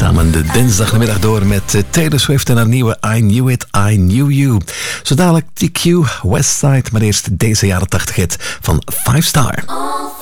samen de dinsdagmiddag door met Taylor Swift en haar nieuwe I Knew It, I Knew You. Zo dadelijk TQ, Westside, maar eerst deze jaren 80 hit van 5 Star.